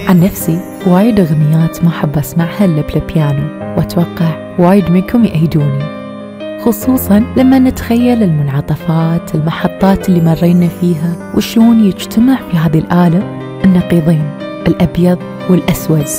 عن نفسي وايد أغنيات ما أحب أسمعها إلا بالبيانو، وأتوقع وايد منكم يأيدوني، خصوصاً لما نتخيل المنعطفات، المحطات اللي مرينا فيها، وشلون يجتمع في هذه الآلة النقيضين الأبيض والأسود.